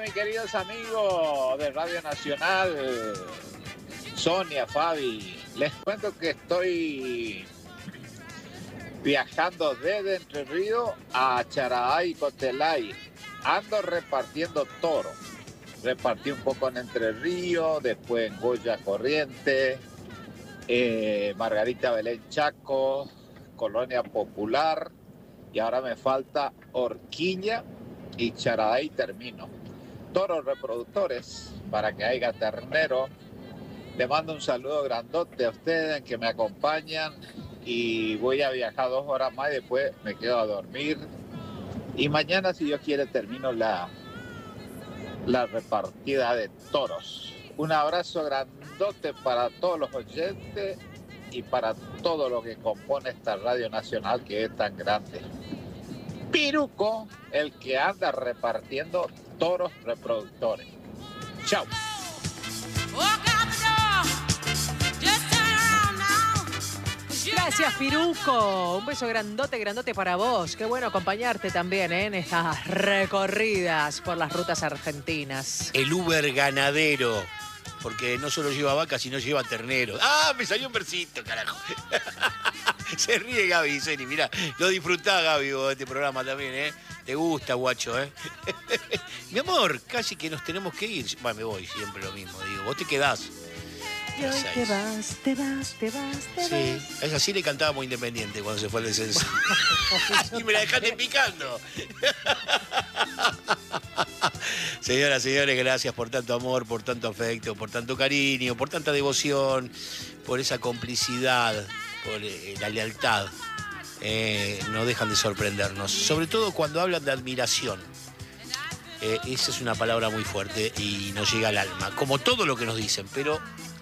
mis queridos amigos de Radio Nacional? Sonia, Fabi, les cuento que estoy viajando desde Entre Ríos a Charahay, Cotelay. Ando repartiendo toro. Repartí un poco en Entre Ríos, después en Goya Corriente, Margarita Belén Chaco, Colonia Popular, y ahora me falta Horquilla y Charaday termino. Toros reproductores para que haya ternero. Le mando un saludo grandote a ustedes que me acompañan y voy a viajar 2 horas más y después me quedo a dormir. Y mañana, si Dios quiere, termino la repartida de toros. Un abrazo grandote para todos los oyentes y para todo lo que compone esta Radio Nacional que es tan grande. Piruco, el que anda repartiendo toros reproductores. Chao. Gracias, Piruco. Un beso grandote, grandote para vos. Qué bueno acompañarte también en estas recorridas por las rutas argentinas. El Uber ganadero, porque no solo lleva vacas, sino lleva terneros. ¡Ah, me salió un versito, carajo! Se ríe Gaby, Seni, mirá. Lo disfrutás, Gaby, vos, de este programa también, ¿eh? Te gusta, guacho, ¿eh? Mi amor, casi que nos tenemos que ir. Bueno, me voy, siempre lo mismo, digo. Vos te quedás. Y hoy te vas, te vas, te vas, te vas. Sí, a ella sí le cantábamos Independiente cuando se fue al descenso. Y me la dejaste picando. Señoras, señores, gracias por tanto amor, por tanto afecto, por tanto cariño, por tanta devoción, por esa complicidad, por la lealtad. No dejan de sorprendernos, sobre todo cuando hablan de admiración. Esa es una palabra muy fuerte y nos llega al alma, como todo lo que nos dicen, pero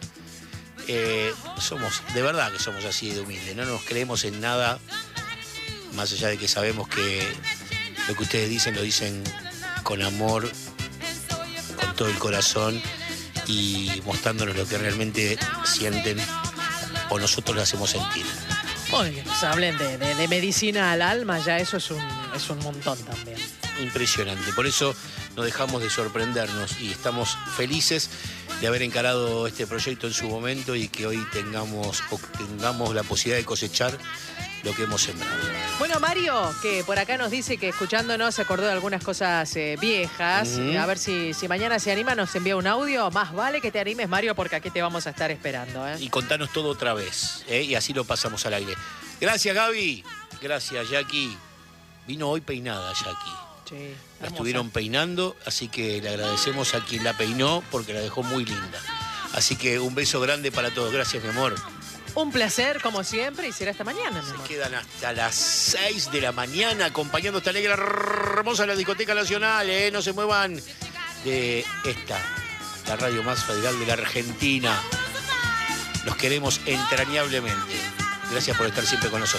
somos, de verdad que somos así de humildes, no nos creemos en nada, más allá de que sabemos que lo que ustedes dicen lo dicen con amor, con todo el corazón y mostrándonos lo que realmente sienten o nosotros le hacemos sentir. Muy bien, pues hablen de medicina al alma, ya eso es un montón también. Impresionante, por eso no dejamos de sorprendernos y estamos felices de haber encarado este proyecto en su momento y que hoy tengamos la posibilidad de cosechar lo que hemos sembrado. Bueno, Mario, que por acá nos dice que escuchándonos se acordó de algunas cosas viejas. A ver si mañana se anima, nos envía un audio. Más vale que te animes, Mario, porque aquí te vamos a estar esperando. Y contanos todo otra vez, y así lo pasamos al aire. Gracias, Gaby. Gracias, Jackie. Vino hoy peinada, Jackie. Sí, la estuvieron peinando, así que le agradecemos a quien la peinó porque la dejó muy linda. Así que un beso grande para todos. Gracias, mi amor. Un placer, como siempre, y será esta mañana, mi amor. Se quedan hasta las 6 de la mañana acompañando esta negra hermosa en la Discoteca Nacional, No se muevan de esta, la radio más federal de la Argentina. Los queremos entrañablemente. Gracias por estar siempre con nosotros.